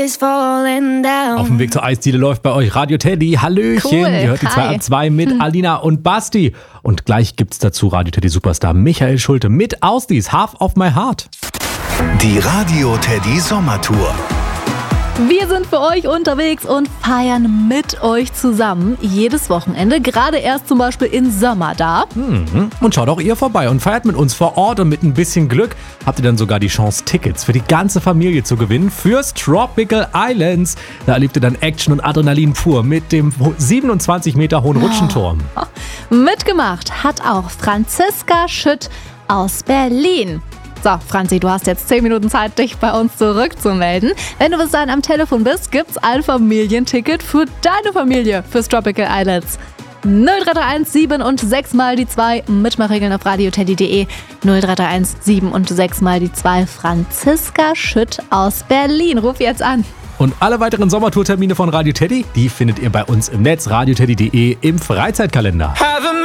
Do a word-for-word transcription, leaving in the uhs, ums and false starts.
Auf dem Weg zur Eisdiele läuft bei euch Radio Teddy. Hallöchen, Cool, ihr hört die zwei hi. ab zwei mit hm. Alina und Basti. Und gleich gibt's dazu Radio Teddy Superstar Michael Schulte mit Ausdies Half of My Heart. Die Radio Teddy Sommertour. Wir sind für euch unterwegs und feiern mit euch zusammen jedes Wochenende. Gerade erst zum Beispiel im Sommer da. Mhm. Und schaut auch ihr vorbei und feiert mit uns vor Ort. Und mit ein bisschen Glück habt ihr dann sogar die Chance, Tickets für die ganze Familie zu gewinnen fürs Tropical Islands. Da erlebt ihr dann Action und Adrenalin pur mit dem siebenundzwanzig Meter hohen Rutschenturm. Oh. Mitgemacht hat auch Franziska Schütt aus Berlin. So, Franzi, du hast jetzt zehn Minuten Zeit, dich bei uns zurückzumelden. Wenn du bis dahin am Telefon bist, gibt's ein Familienticket für deine Familie fürs Tropical Islands. null drei drei eins sieben und sechs mal die zwei, Mitmachregeln auf radioteddy punkt de. null drei drei eins sieben und sechs mal die zwei, Franziska Schütt aus Berlin. Ruf jetzt an. Und alle weiteren Sommertourtermine von Radio Teddy, die findet ihr bei uns im Netz radioteddy punkt de im Freizeitkalender.